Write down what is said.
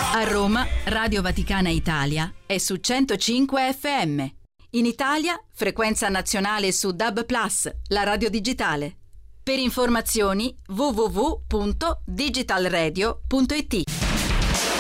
A Roma, Radio Vaticana Italia è su 105 FM. In Italia, frequenza nazionale su DAB+, la radio digitale. Per informazioni www.digitalradio.it.